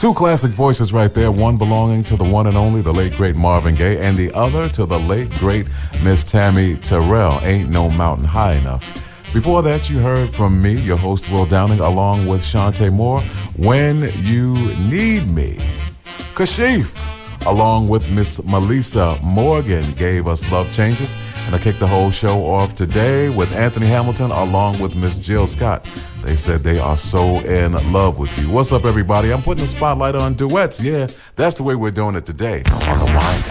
Two classic voices right there, one belonging to the one and only, the late, great Marvin Gaye, and the other to the late, great Miss Tammy Terrell, Ain't No Mountain High Enough. Before that, you heard from me, your host, Will Downing, along with Shantae Moore, When You Need Me. Kashif, along with Miss Melissa Morgan, gave us Love Changes. And I kicked the whole show off today with Anthony Hamilton along with Miss Jill Scott. They said they are so in love with you. What's up, everybody? I'm putting the spotlight on duets. Yeah, that's the way we're doing it today on the Wind Down.